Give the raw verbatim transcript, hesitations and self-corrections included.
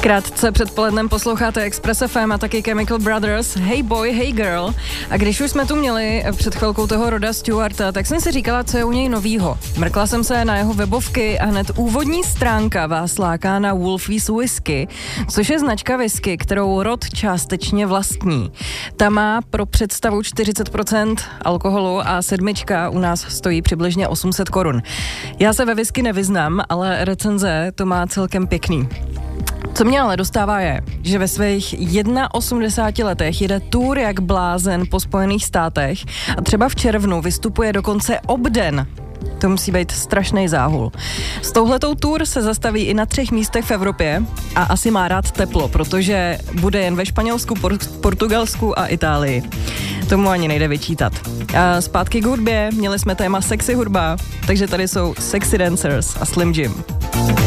Krátce předpolednem posloucháte Express F M a taky Chemical Brothers, Hey Boy, Hey Girl. A když už jsme tu měli před chvilkou toho Roda Stewarta, tak jsem si říkala, co je u něj novýho. Mrkla jsem se na jeho webovky a hned úvodní stránka vás láká na Wolfies Whisky, což je značka whisky, kterou Rod částečně vlastní. Ta má pro představu čtyřicet procent alkoholu a sedmička u nás stojí přibližně osm set korun. Já se ve whisky nevyznám, ale recenze to má celkem pěkný. Co mě ale dostává je, že ve svých osmdesáti jedna letech jede tour jak blázen po Spojených státech a třeba v červnu vystupuje dokonce obden. To musí být strašný záhul. S touhletou tour se zastaví i na třech místech v Evropě a asi má rád teplo, protože bude jen ve Španělsku, Por- Portugalsku a Itálii. Tomu ani nejde vyčítat. A zpátky k hudbě, měli jsme téma sexy hudba, takže tady jsou Sexy Dancers a Slim Jim.